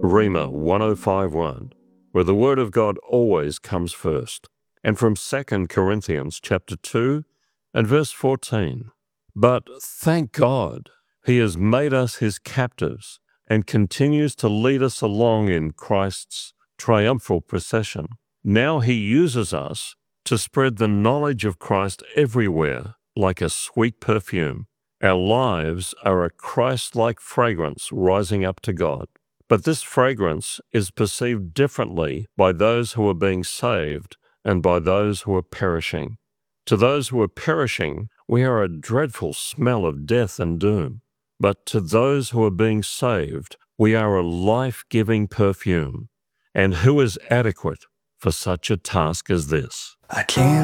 Rhema 1051, where the Word of God always comes first, and from 2 Corinthians chapter 2 and verse 14. But thank God, He has made us His captives and continues to lead us along in Christ's triumphal procession. Now He uses us to spread the knowledge of Christ everywhere like a sweet perfume. Our lives are a Christ-like fragrance rising up to God. But this fragrance is perceived differently by those who are being saved and by those who are perishing. To those who are perishing, we are a dreadful smell of death and doom. But to those who are being saved, we are a life-giving perfume. And who is adequate for such a task as this? I can't